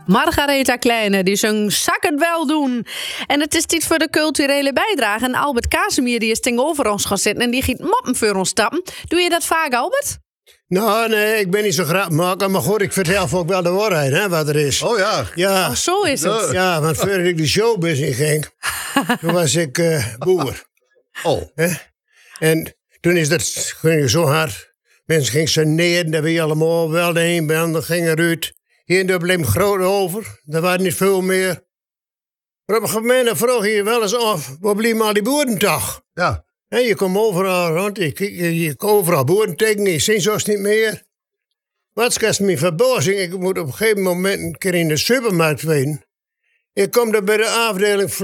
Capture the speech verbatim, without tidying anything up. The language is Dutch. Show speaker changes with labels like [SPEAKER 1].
[SPEAKER 1] Margaretha Kleine, die zong Zak het wel doen. En het is tijd voor de culturele bijdrage. En Albert Casimir die is tegenover ons gaan zitten en die giet moppen voor ons stappen. Doe je dat vaak, Albert?
[SPEAKER 2] Nou, nee, ik ben niet zo grapmaker, maar goed, ik vertel ook wel de waarheid, hè, wat er is.
[SPEAKER 3] Oh ja.
[SPEAKER 2] Ja,
[SPEAKER 1] Oh, zo is het.
[SPEAKER 2] ja, want voordat ik de showbusiness ging, toen was ik uh, boer.
[SPEAKER 3] Oh.
[SPEAKER 2] Hè? En toen is dat ging zo hard. Mensen gingen saneren, dat we allemaal wel de heen ben, dan gingen eruit. Hier en daar bleef groot over, er waren niet veel meer. Maar op een gegeven moment vroeg je je wel eens af, waar bleven al die boeren toch?
[SPEAKER 3] Ja.
[SPEAKER 2] En je komt overal rond, je kijkt je komt overal boerentekenen, je ziet zoals niet meer. Wat is mijn verbazing, ik moet op een gegeven moment een keer in de supermarkt weten. Ik kom daar bij de afdeling